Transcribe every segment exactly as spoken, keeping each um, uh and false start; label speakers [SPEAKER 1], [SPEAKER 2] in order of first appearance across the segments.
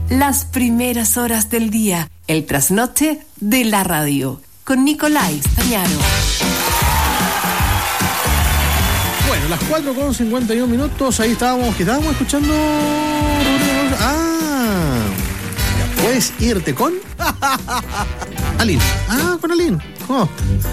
[SPEAKER 1] las primeras horas del día, el trasnoche de la radio, con Nicolai Stañaro.
[SPEAKER 2] Bueno, las cuatro con cincuenta y un minutos, ahí estábamos, que estábamos escuchando... Ah, ya puedes irte con... Aline, ah, con Aline, ¿cómo?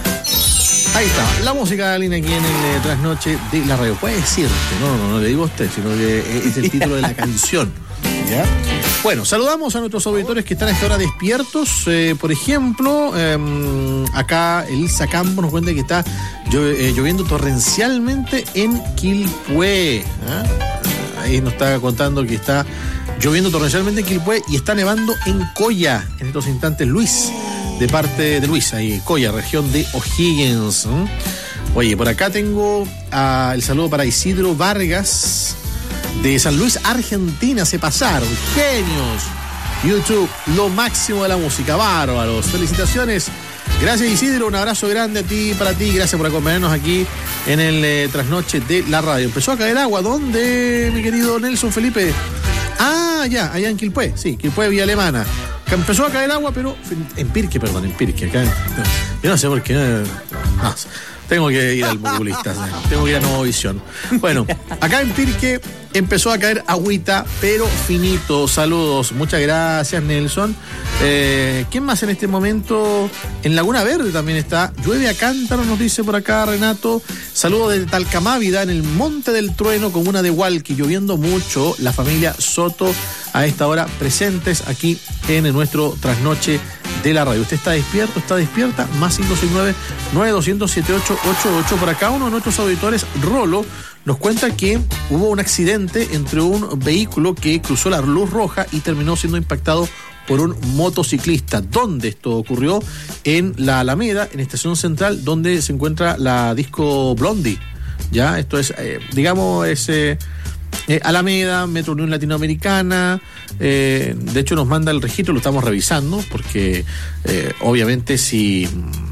[SPEAKER 2] Ahí está, la música de Aline aquí en el eh, trasnoche de la radio. Puedes irte, no, no, no le digo a usted, sino que es el título de la canción, ¿ya? Bueno, saludamos a nuestros auditores que están a esta hora despiertos. Eh, por ejemplo, eh, acá Elisa Campo nos cuenta que está llo- eh, lloviendo torrencialmente en Quilpué. ¿eh? Ahí nos está contando que está lloviendo torrencialmente en Quilpué y está nevando en Coya en estos instantes. Luis, de parte de Luis, ahí Coya, región de O'Higgins. ¿eh? Oye, por acá tengo uh, el saludo para Isidro Vargas, de San Luis, Argentina. Se pasaron, genios. YouTube, lo máximo de la música, bárbaros. Felicitaciones. Gracias, Isidro, un abrazo grande a ti, para ti. Gracias por acompañarnos aquí en el eh, trasnoche de la radio. Empezó a caer agua. ¿Dónde, mi querido Nelson Felipe? Ah, ya, allá en Quilpué, sí, Quilpué, Villa Alemana. Que empezó a caer agua, pero en Pirque, perdón, en Pirque. Acá, yo no sé por qué. No, tengo que ir al populista, tengo que ir a Novovisión. Bueno, acá en Pirque empezó a caer agüita, pero finito. Saludos, muchas gracias, Nelson. Eh, ¿Quién más en este momento? En Laguna Verde también está. Llueve a cántaro, nos dice por acá Renato. Saludos desde Talcamávida, en el Monte del Trueno, comuna de Hualqui. Lloviendo mucho. La familia Soto a esta hora presentes aquí en nuestro trasnoche de la radio. ¿Usted está despierto? ¿Está despierta? Más cinco seis nueve, nueve dos cero cero, siete ocho ocho ocho. Por acá uno de nuestros auditores, Rolo, nos cuenta que hubo un accidente entre un vehículo que cruzó la luz roja y terminó siendo impactado por un motociclista. ¿Dónde esto ocurrió? En la Alameda, en Estación Central, donde se encuentra la disco Blondie. Ya, esto es, eh, digamos, es... Eh, Eh, Alameda, Metro Unión Latinoamericana. Eh, de hecho nos manda el registro, lo estamos revisando porque eh, obviamente si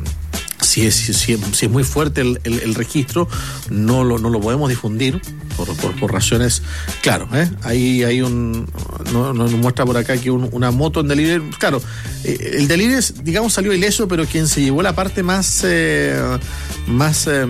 [SPEAKER 2] si es, si, si, si es muy fuerte el, el, el registro no lo, no lo podemos difundir por, por, por razones, claro, ¿eh? Ahí hay un, no, nos muestra por acá que un, una moto en delivery, claro, eh, el delivery digamos salió ileso, pero quien se llevó la parte más eh, más eh,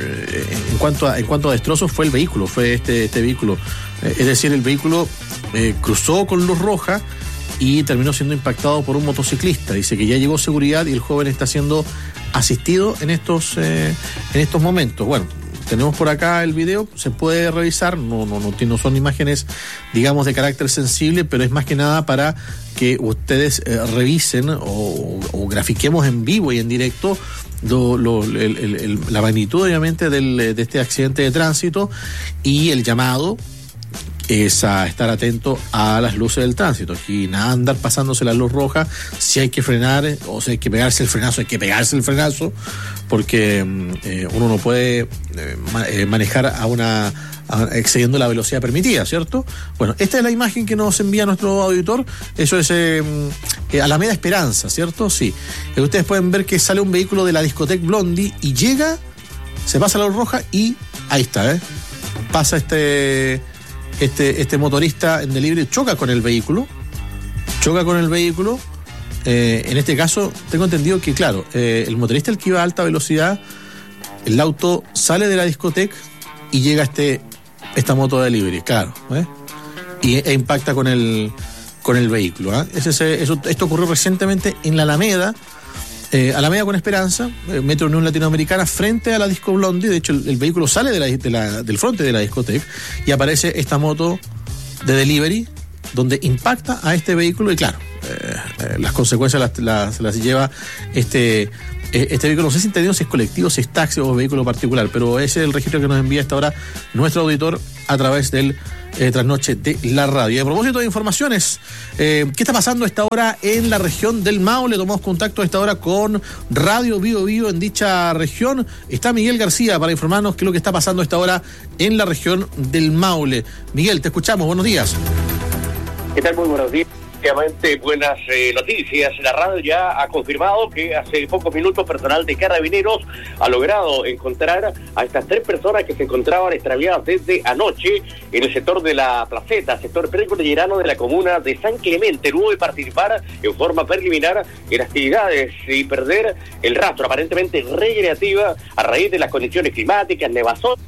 [SPEAKER 2] en cuanto a en cuanto a destrozos fue el vehículo, fue este, este vehículo, eh, es decir, el vehículo eh, cruzó con luz roja y terminó siendo impactado por un motociclista. Dice que ya llegó seguridad y el joven está siendo asistido en estos eh, en estos momentos. Bueno, tenemos por acá el video, se puede revisar, no, no, no, no son imágenes, digamos, de carácter sensible, pero es más que nada para que ustedes eh, revisen o, o grafiquemos en vivo y en directo lo, lo, el, el, el, la magnitud, obviamente, del, de este accidente de tránsito y el llamado es a estar atento a las luces del tránsito. Aquí nada andar pasándose la luz roja. Si hay que frenar o si hay que pegarse el frenazo, hay que pegarse el frenazo, porque eh, uno no puede eh, ma- eh, manejar a una a, excediendo la velocidad permitida, ¿cierto? Bueno, esta es la imagen que nos envía nuestro auditor. Eso es eh, eh, Alameda Esperanza, ¿cierto? Sí. Eh, ustedes pueden ver que sale un vehículo de la discoteca Blondie y llega, se pasa la luz roja y ahí está, ¿eh? Pasa este Este, este motorista en delivery, choca con el vehículo, choca con el vehículo, eh, en este caso tengo entendido que, claro, eh, el motorista, el que iba a alta velocidad, el auto sale de la discoteca y llega este esta moto de delivery, claro, ¿eh? y, e impacta con el con el vehículo. ¿eh? Ese, ese, eso, esto ocurrió recientemente en la Alameda, Eh, Alameda con Esperanza, eh, Metro Unión Latinoamericana, frente a la disco Blondie. De hecho, el, el vehículo sale de la, de la, del frente de la discoteca y aparece esta moto de delivery donde impacta a este vehículo y, claro, eh, eh, las consecuencias las, las, las lleva este, eh, este vehículo. No sé si entendido si es colectivo, si es taxi o vehículo particular, pero ese es el registro que nos envía hasta ahora nuestro auditor a través del Eh, trasnoche de la radio. Y a propósito de informaciones, eh, ¿qué está pasando a esta hora en la región del Maule? Tomamos contacto a esta hora con Radio Bio Bio en dicha región. Está Miguel García para informarnos qué es lo que está pasando a esta hora en la región del Maule. Miguel, te escuchamos, buenos días.
[SPEAKER 3] ¿Qué tal? Muy buenos días. Efectivamente, buenas eh, noticias. La radio ya ha confirmado que hace pocos minutos personal de Carabineros ha logrado encontrar a estas tres personas que se encontraban extraviadas desde anoche en el sector de la Placeta, sector precordillerano de la comuna de San Clemente, luego de participar en forma preliminar en actividades y perder el rastro aparentemente recreativa a raíz de las condiciones climáticas, nevazón.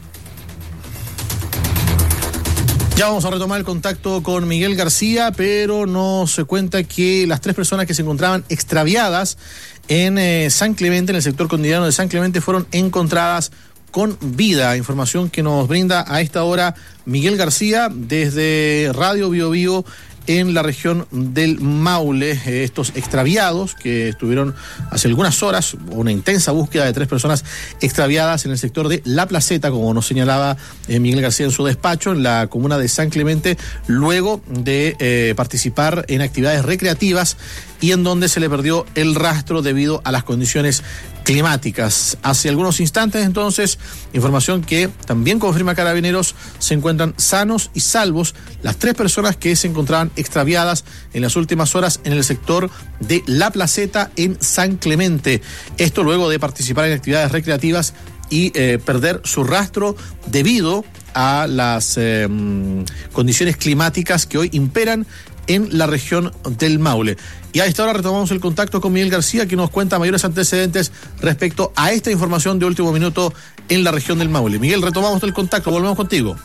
[SPEAKER 2] Ya vamos a retomar el contacto con Miguel García, pero nos cuenta que las tres personas que se encontraban extraviadas en eh, San Clemente, en el sector cordillerano de San Clemente, fueron encontradas con vida. Información que nos brinda a esta hora Miguel García desde Radio Bio Bio en la región del Maule. Eh, estos extraviados que estuvieron hace algunas horas, una intensa búsqueda de tres personas extraviadas en el sector de La Placeta, como nos señalaba eh, Miguel García en su despacho, en la comuna de San Clemente, luego de eh, participar en actividades recreativas y en donde se le perdió el rastro debido a las condiciones climáticas. Hace algunos instantes, entonces, información que también confirma Carabineros, se encuentran sanos y salvos las tres personas que se encontraban extraviadas en las últimas horas en el sector de La Placeta en San Clemente. Esto luego de participar en actividades recreativas y eh, perder su rastro debido a las eh, condiciones climáticas que hoy imperan en la región del Maule. Y a esta hora retomamos el contacto con Miguel García, que nos cuenta mayores antecedentes respecto a esta información de último minuto en la región del Maule. Miguel, retomamos el contacto, volvemos contigo.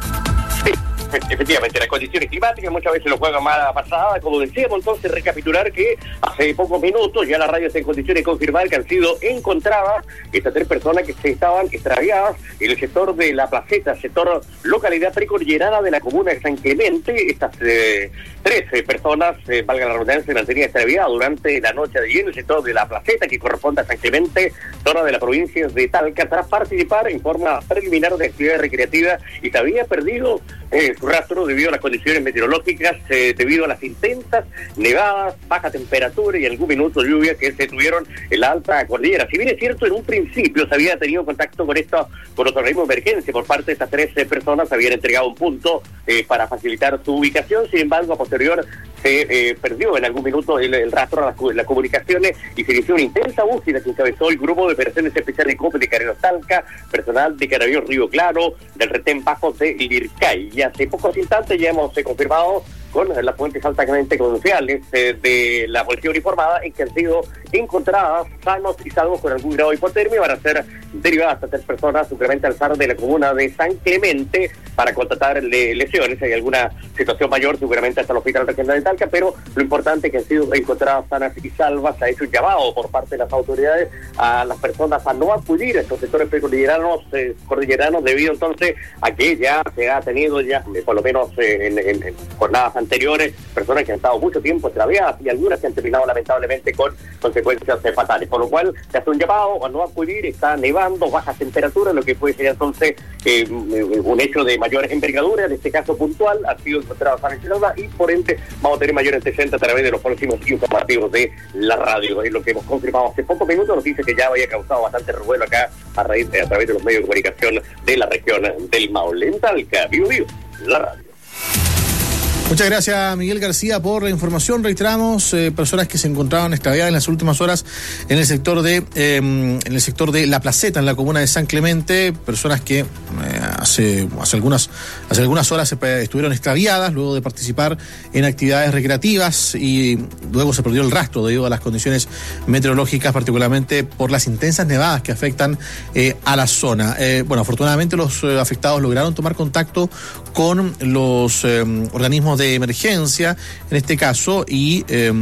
[SPEAKER 3] Sí, efectivamente, las condiciones climáticas muchas veces lo juegan mala pasada, como decíamos. Entonces, recapitular que hace pocos minutos ya la radio está en condiciones de confirmar que han sido encontradas estas tres personas que se estaban extraviadas en el sector de La Placeta, sector localidad precordillerana de la comuna de San Clemente. Estas eh, tres eh, personas, eh, valga la redundancia, se mantenían extraviadas durante la noche de ayer en el sector de La Placeta, que corresponde a San Clemente, zona de la provincia de Talca, tras participar en forma preliminar de actividades recreativas, y se había perdido eh, su rastro debido a las condiciones meteorológicas, eh, debido a las intensas nevadas, baja temperatura y algún minuto de lluvia que se tuvieron en la alta cordillera. Si bien es cierto, en un principio se había tenido contacto con esto, con los organismos de emergencia por parte de estas tres eh, personas, se habían entregado un punto eh, para facilitar su ubicación. Sin embargo, a posterior se eh, perdió en algún minuto el, el rastro a las, las comunicaciones y se inició una intensa búsqueda que encabezó el grupo de operaciones especiales de COPE de Carabineros Talca, personal de Carabineros Río Claro, del retén bajo de Lircay. Y hace pocos instantes ya hemos eh, confirmado con las fuentes altamente confiables eh, de la policía uniformada en que han sido encontradas sanos y salvos con algún grado de hipotermia. Van a ser derivadas a tres personas simplemente al S A R de la comuna de San Clemente para contratar le- lesiones. Si hay alguna situación mayor, seguramente hasta el hospital regional de Talca, pero lo importante es que han sido encontradas sanas y salvas. Se ha hecho un llamado por parte de las autoridades a las personas a no acudir a estos sectores precordilleranos eh, cordilleranos, debido entonces a que ya se ha tenido ya, eh, por lo menos eh, en, en, en jornadas anteriores, personas que han estado mucho tiempo extraviadas y algunas que han terminado lamentablemente con consecuencias eh, fatales, por lo cual se hace un llamado a no acudir. Está nevando, bajas temperaturas, lo que puede ser entonces eh, un hecho de mayor envergadura, en este caso puntual, ha sido encontrado sancionada y por ende vamos a tener mayor antecedentes a través de los próximos informativos de la radio. Es lo que hemos confirmado hace pocos minutos. Nos dice que ya había causado bastante revuelo acá a raíz de, a través de los medios de comunicación de la región del Maule. En Talca, Bio Bio, la radio.
[SPEAKER 2] Muchas gracias, Miguel García, por la información. Reiteramos, eh, personas que se encontraban extraviadas en las últimas horas en el sector de eh, en el sector de La Placeta, en la comuna de San Clemente, personas que eh, hace hace algunas hace algunas horas eh, estuvieron extraviadas luego de participar en actividades recreativas y luego se perdió el rastro debido a las condiciones meteorológicas, particularmente por las intensas nevadas que afectan eh, a la zona. Eh, bueno, afortunadamente los eh, afectados lograron tomar contacto con los eh, organismos de emergencia, en este caso, y eh,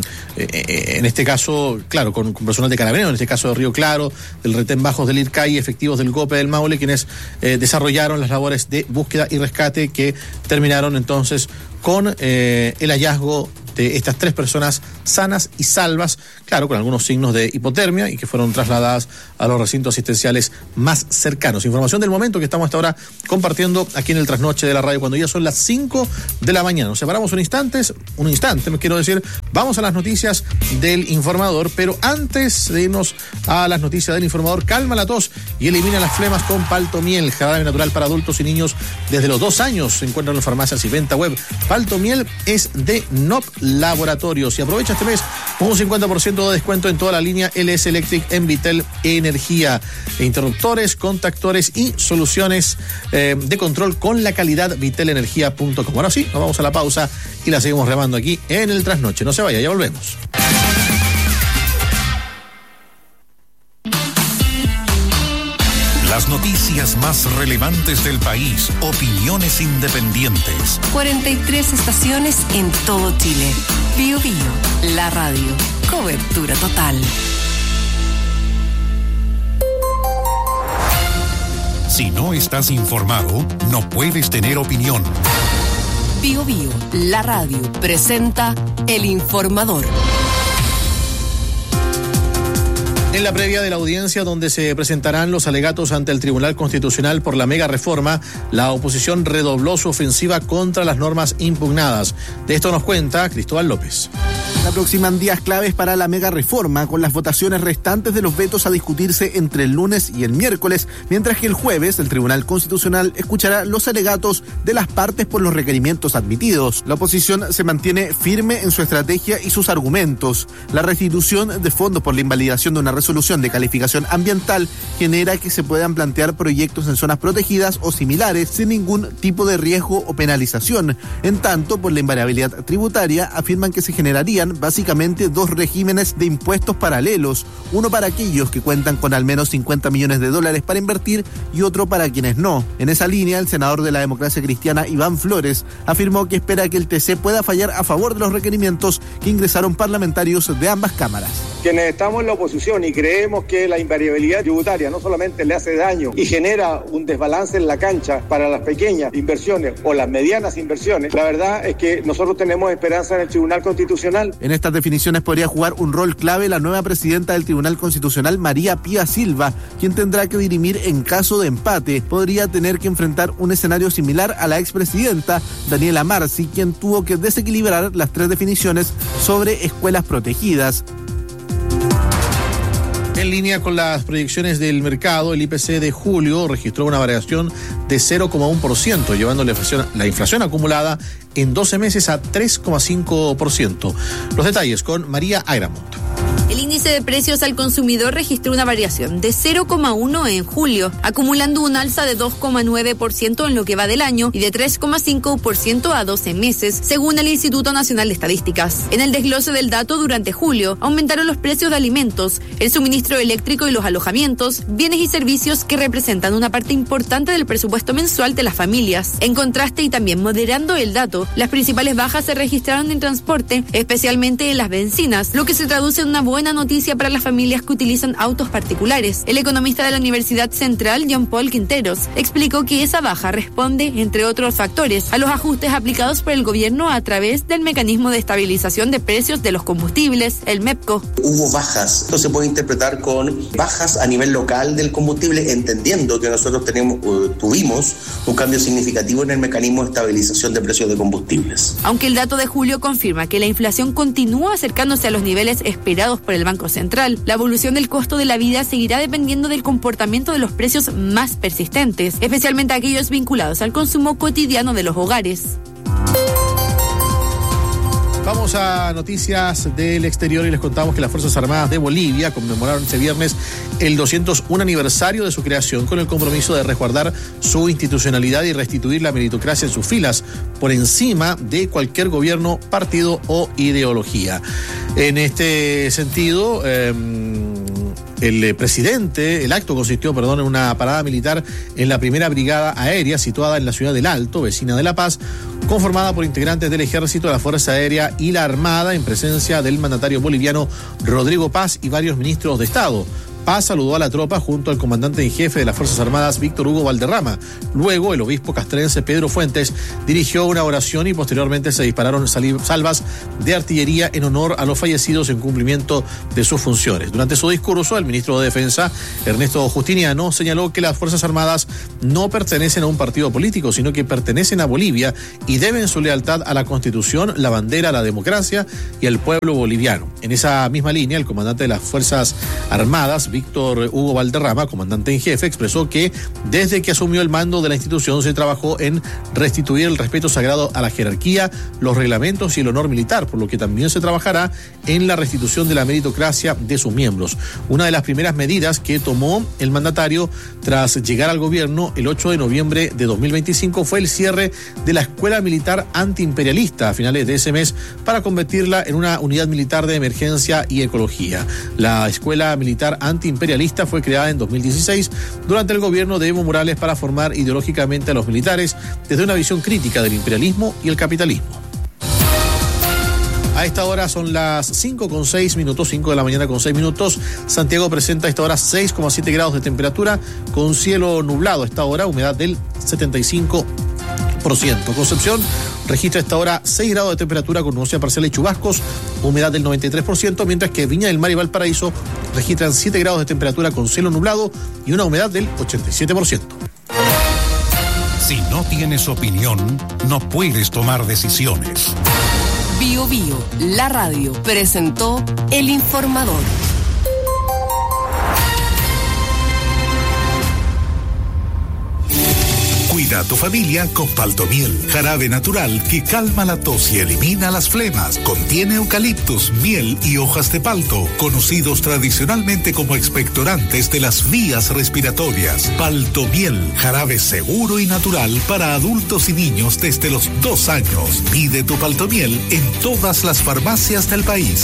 [SPEAKER 2] eh, en este caso, claro, con, con personal de Carabineros, en este caso de Río Claro, del retén bajos del Lircay y efectivos del COPE del Maule, quienes eh, desarrollaron las labores de búsqueda y rescate que terminaron entonces con eh, el hallazgo de estas tres personas sanas y salvas, claro, con algunos signos de hipotermia y que fueron trasladadas a los recintos asistenciales más cercanos. Información del momento que estamos hasta ahora compartiendo aquí en el Trasnoche de la Radio, cuando ya son las cinco de la mañana. Nos separamos un instante, un instante, me quiero decir, vamos a las noticias del Informador, pero antes de irnos a las noticias del Informador, calma la tos y elimina las flemas con Paltomiel, jarabe natural para adultos y niños desde los dos años. Se encuentran en farmacias y venta web. Paltomiel es de N O P Laboratorios. Y aprovecha este mes con un cincuenta por ciento de descuento en toda la línea L S Electric en Vitel Energía. Interruptores, contactores y soluciones eh, de control con la calidad vitel energía punto com. Ahora sí, nos vamos a la pausa y la seguimos remando aquí en el Trasnoche. No se vaya, ya volvemos.
[SPEAKER 4] Las noticias más relevantes del país, opiniones independientes.
[SPEAKER 1] cuarenta y tres estaciones en todo Chile. Bio Bio, la radio. Cobertura total.
[SPEAKER 4] Si no estás informado, no puedes tener opinión.
[SPEAKER 1] Bio Bio, la radio, presenta El Informador.
[SPEAKER 2] En la previa de la audiencia donde se presentarán los alegatos ante el Tribunal Constitucional por la mega reforma, la oposición redobló su ofensiva contra las normas impugnadas. De esto nos cuenta Cristóbal López.
[SPEAKER 5] Se aproximan días claves para la mega reforma, con las votaciones restantes de los vetos a discutirse entre el lunes y el miércoles, mientras que el jueves el Tribunal Constitucional escuchará los alegatos de las partes por los requerimientos admitidos. La oposición se mantiene firme en su estrategia y sus argumentos. La restitución de fondos por la invalidación de una resolución de calificación ambiental genera que se puedan plantear proyectos en zonas protegidas o similares sin ningún tipo de riesgo o penalización. En tanto, por la invariabilidad tributaria, afirman que se generarían básicamente dos regímenes de impuestos paralelos, uno para aquellos que cuentan con al menos cincuenta millones de dólares para invertir y otro para quienes no. En esa línea, el senador de la Democracia Cristiana, Iván Flores, afirmó que espera que el T C pueda fallar a favor de los requerimientos que ingresaron parlamentarios de ambas cámaras.
[SPEAKER 6] Quienes estamos en la oposición y creemos que la invariabilidad tributaria no solamente le hace daño y genera un desbalance en la cancha para las pequeñas inversiones o las medianas inversiones, la verdad es que nosotros tenemos esperanza en el Tribunal Constitucional.
[SPEAKER 5] En estas definiciones podría jugar un rol clave la nueva presidenta del Tribunal Constitucional, María Pía Silva, quien tendrá que dirimir en caso de empate. Podría tener que enfrentar un escenario similar a la expresidenta Daniela Marci, quien tuvo que desequilibrar las tres definiciones sobre escuelas protegidas.
[SPEAKER 2] En línea con las proyecciones del mercado, el I P C de julio registró una variación de cero coma uno por ciento, llevando la inflación, la inflación acumulada en doce meses a tres coma cinco por ciento. Los detalles con María Ayramont.
[SPEAKER 7] El índice de precios al consumidor registró una variación de cero coma uno en julio, acumulando un alza de dos coma nueve por ciento en lo que va del año y de tres coma cinco por ciento a doce meses, según el Instituto Nacional de Estadísticas. En el desglose del dato, durante julio, aumentaron los precios de alimentos, el suministro eléctrico y los alojamientos, bienes y servicios que representan una parte importante del presupuesto mensual de las familias. En contraste, y también moderando el dato, las principales bajas se registraron en transporte, especialmente en las bencinas, lo que se traduce en una buena noticia para las familias que utilizan autos particulares. El economista de la Universidad Central, John Paul Quinteros, explicó que esa baja responde, entre otros factores, a los ajustes aplicados por el gobierno a través del mecanismo de estabilización de precios de los combustibles, el MEPCO.
[SPEAKER 8] Hubo bajas, esto se puede interpretar con bajas a nivel local del combustible, entendiendo que nosotros tenemos, uh, tuvimos un cambio significativo en el mecanismo de estabilización de precios de combustibles.
[SPEAKER 7] Aunque el dato de julio confirma que la inflación continúa acercándose a los niveles esperados por el Banco Central, la evolución del costo de la vida seguirá dependiendo del comportamiento de los precios más persistentes, especialmente aquellos vinculados al consumo cotidiano de los hogares.
[SPEAKER 2] Vamos a noticias del exterior y les contamos que las Fuerzas Armadas de Bolivia conmemoraron este viernes el doscientos uno aniversario de su creación con el compromiso de resguardar su institucionalidad y restituir la meritocracia en sus filas por encima de cualquier gobierno, partido o ideología. En este sentido, eh, el presidente, el acto consistió, perdón, en una parada militar en la primera brigada aérea situada en la ciudad del Alto, vecina de La Paz, conformada por integrantes del Ejército, la Fuerza Aérea y la Armada, en presencia del mandatario boliviano Rodrigo Paz y varios ministros de Estado. Paz saludó a la tropa junto al comandante en jefe de las Fuerzas Armadas, Víctor Hugo Valderrama. Luego, el obispo castrense Pedro Fuentes dirigió una oración y posteriormente se dispararon salvas de artillería en honor a los fallecidos en cumplimiento de sus funciones. Durante su discurso, el ministro de Defensa, Ernesto Justiniano, señaló que las Fuerzas Armadas no pertenecen a un partido político, sino que pertenecen a Bolivia y deben su lealtad a la Constitución, la bandera, la democracia y al pueblo boliviano. En esa misma línea, el comandante de las Fuerzas Armadas, Víctor Hugo Valderrama, comandante en jefe, expresó que desde que asumió el mando de la institución se trabajó en restituir el respeto sagrado a la jerarquía, los reglamentos y el honor militar, por lo que también se trabajará en la restitución de la meritocracia de sus miembros. Una de las primeras medidas que tomó el mandatario tras llegar al gobierno el ocho de noviembre de dos mil veinticinco fue el cierre de la Escuela Militar Antiimperialista a finales de ese mes para convertirla en una unidad militar de emergencia y ecología. La Escuela Militar Antiimperialista fue creada en dos mil dieciséis durante el gobierno de Evo Morales para formar ideológicamente a los militares desde una visión crítica del imperialismo y el capitalismo. A esta hora son las cinco con seis minutos, cinco de la mañana con seis minutos. Santiago presenta a esta hora seis coma siete grados de temperatura con cielo nublado a esta hora, humedad del setenta y cinco por ciento. Concepción registra a esta hora seis grados de temperatura con nubosidad parcial y chubascos, humedad del noventa y tres por ciento, mientras que Viña del Mar y Valparaíso registran siete grados de temperatura con cielo nublado y una humedad del ochenta y siete por ciento.
[SPEAKER 4] Si no tienes opinión, no puedes tomar decisiones.
[SPEAKER 1] Bio Bio, la radio, presentó El Informador.
[SPEAKER 9] Cuida a tu familia con Paltomiel, jarabe natural que calma la tos y elimina las flemas. Contiene eucaliptus, miel y hojas de palto, conocidos tradicionalmente como expectorantes de las vías respiratorias. Paltomiel, jarabe seguro y natural para adultos y niños desde los dos años. Pide tu Paltomiel en todas las farmacias del país.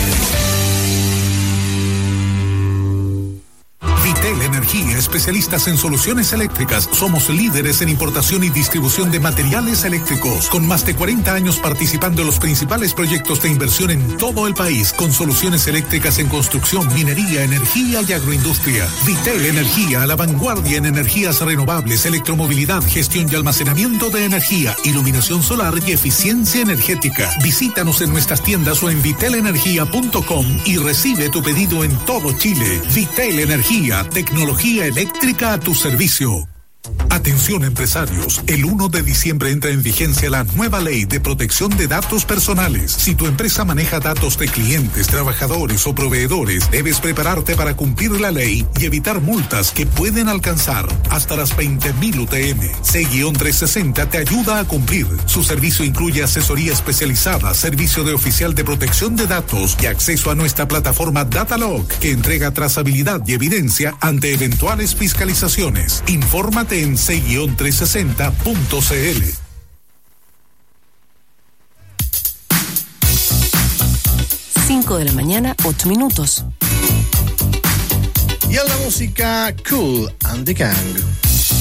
[SPEAKER 9] Vitel Energía, especialistas en soluciones eléctricas. Somos líderes en importación y distribución de materiales eléctricos, con más de cuarenta años participando en los principales proyectos de inversión en todo el país, con soluciones eléctricas en construcción, minería, energía y agroindustria. Vitel Energía, a la vanguardia en energías renovables, electromovilidad, gestión y almacenamiento de energía, iluminación solar y eficiencia energética. Visítanos en nuestras tiendas o en vitel energía punto com y recibe tu pedido en todo Chile. Vitel Energía, tecnología eléctrica a tu servicio. Atención empresarios, el uno de diciembre entra en vigencia la nueva ley de protección de datos personales. Si tu empresa maneja datos de clientes, trabajadores o proveedores, debes prepararte para cumplir la ley y evitar multas que pueden alcanzar hasta las veinte mil U T M. C trescientos sesenta te ayuda a cumplir. Su servicio incluye asesoría especializada, servicio de oficial de protección de datos y acceso a nuestra plataforma Datalog, que entrega trazabilidad y evidencia ante eventuales fiscalizaciones. Infórmate en C trescientos sesenta punto c l.
[SPEAKER 1] cinco de la mañana, ocho minutos.
[SPEAKER 2] Y a la música Kool and the Gang.